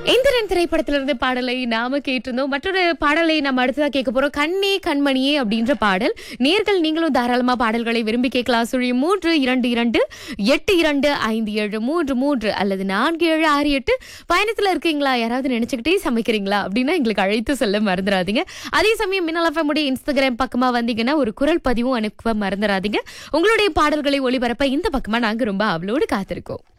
எந்திரன் திரைப்படத்திலிருந்து பாடலை நாம கேட்டிருந்தோம். மற்றொரு பாடலை நம்ம அடுத்ததா கேட்க போறோம். கண்ணே கண்மணியே அப்படின்ற பாடல். நேர்கள் நீங்களும் தாராளமா பாடல்களை விரும்பி கேட்கலாம். 32228257333 அல்லது 4768. பயணத்துல இருக்கீங்களா, யாராவது நினைச்சுக்கிட்டே சமைக்கிறீங்களா அப்படின்னா எங்களுக்கு அழைத்து சொல்ல மறந்துடாதீங்க. அதே சமயம் மின்னல் FM உடைய இன்ஸ்டாகிராம் பக்கமா வந்தீங்கன்னா ஒரு குரல் பதிவும் அனுப்ப மறந்துடாதீங்க. உங்களுடைய பாடல்களை ஒளிபரப்ப இந்த பக்கமா நாங்க ரொம்ப அவளோடு காத்திருக்கோம்.